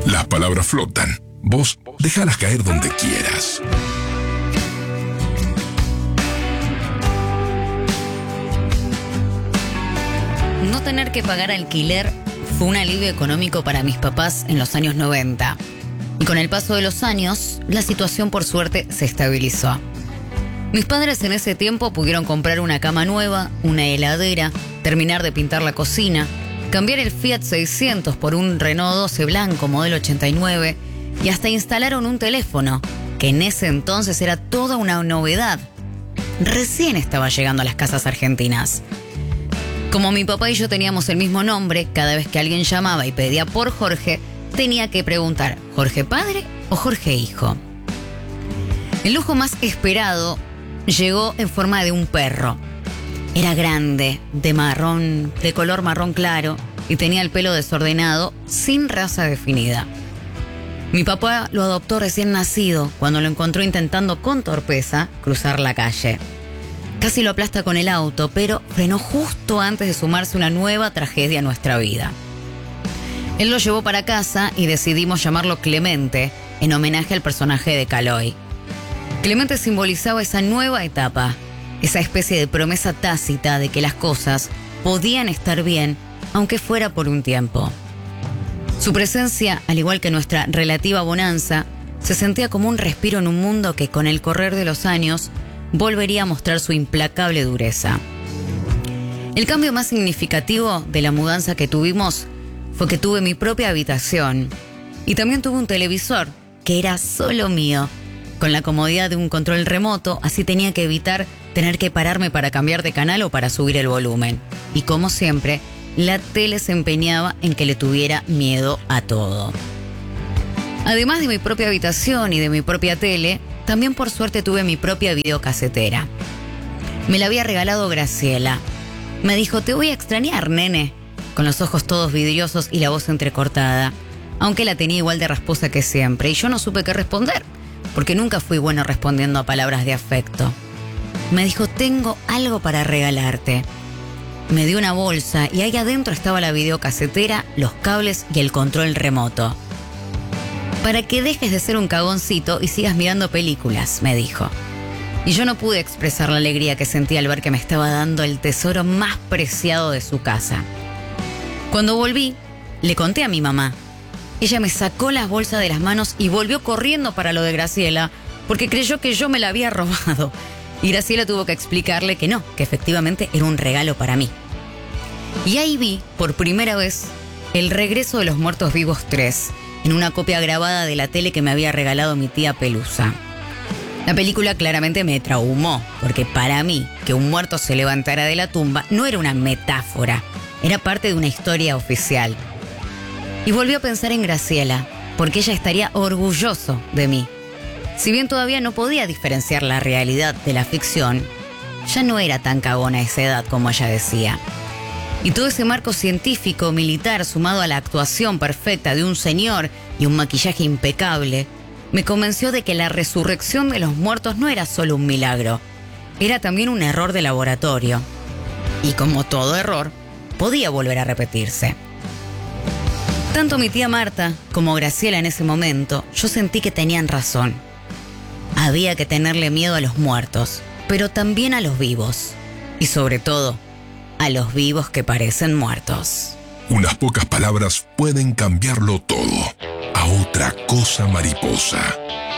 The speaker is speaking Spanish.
Las palabras flotan. Vos déjalas caer donde quieras. No tener que pagar alquiler fue un alivio económico para mis papás en los años 90. Y con el paso de los años, la situación por suerte se estabilizó. Mis padres en ese tiempo pudieron comprar una cama nueva, una heladera, terminar de pintar la cocina, cambiar el Fiat 600 por un Renault 12 blanco modelo 89 y hasta instalaron un teléfono, que en ese entonces era toda una novedad. Recién estaba llegando a las casas argentinas. Como mi papá y yo teníamos el mismo nombre, cada vez que alguien llamaba y pedía por Jorge, tenía que preguntar, ¿Jorge padre o Jorge hijo? El lujo más esperado llegó en forma de un perro. Era grande, de color marrón claro, y tenía el pelo desordenado, sin raza definida. Mi papá lo adoptó recién nacido, cuando lo encontró intentando con torpeza cruzar la calle. Casi lo aplasta con el auto, pero frenó justo antes de sumarse una nueva tragedia a nuestra vida. Él lo llevó para casa y decidimos llamarlo Clemente, en homenaje al personaje de Caloi. Clemente simbolizaba esa nueva etapa, esa especie de promesa tácita de que las cosas podían estar bien, aunque fuera por un tiempo. Su presencia, al igual que nuestra relativa bonanza, se sentía como un respiro en un mundo que con el correr de los años volvería a mostrar su implacable dureza. El cambio más significativo de la mudanza que tuvimos fue que tuve mi propia habitación y también tuve un televisor que era solo mío, con la comodidad de un control remoto, así tenía que evitar tener que pararme para cambiar de canal o para subir el volumen. Y como siempre, la tele se empeñaba en que le tuviera miedo a todo. Además de mi propia habitación y de mi propia tele, también por suerte tuve mi propia videocasetera. Me la había regalado Graciela. Me dijo, te voy a extrañar, nene, con los ojos todos vidriosos y la voz entrecortada, aunque la tenía igual de rasposa que siempre, y yo no supe qué responder, porque nunca fui bueno respondiendo a palabras de afecto. Me dijo, tengo algo para regalarte. Me dio una bolsa y ahí adentro estaba la videocasetera, los cables y el control remoto. Para que dejes de ser un cagoncito y sigas mirando películas, me dijo. Y yo no pude expresar la alegría que sentí al ver que me estaba dando el tesoro más preciado de su casa. Cuando volví, le conté a mi mamá. Ella me sacó las bolsas de las manos y volvió corriendo para lo de Graciela, porque creyó que yo me la había robado. Y Graciela tuvo que explicarle que no, que efectivamente era un regalo para mí. Y ahí vi, por primera vez, El regreso de los muertos vivos 3, en una copia grabada de la tele que me había regalado mi tía Pelusa. La película claramente me traumó, porque para mí, que un muerto se levantara de la tumba no era una metáfora, era parte de una historia oficial. Y volví a pensar en Graciela, porque ella estaría orgulloso de mí. Si bien todavía no podía diferenciar la realidad de la ficción, ya no era tan cagona a esa edad como ella decía. Y todo ese marco científico, militar, sumado a la actuación perfecta de un señor y un maquillaje impecable, me convenció de que la resurrección de los muertos no era solo un milagro, era también un error de laboratorio. Y como todo error, podía volver a repetirse. Tanto mi tía Marta como Graciela en ese momento, yo sentí que tenían razón. Había que tenerle miedo a los muertos, pero también a los vivos. Y sobre todo, a los vivos que parecen muertos. Unas pocas palabras pueden cambiarlo todo. A otra cosa mariposa.